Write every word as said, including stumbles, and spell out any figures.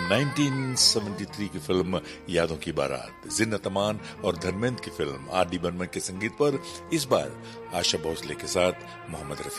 उन्नीस सौ तिहत्तर की फिल्म यादों की बारात, जिन्नत अमान और धर्मेंद्र की फिल्म आर डी बर्मन के संगीत पर इस बार आशा भोसले के साथ मोहम्मद रफी।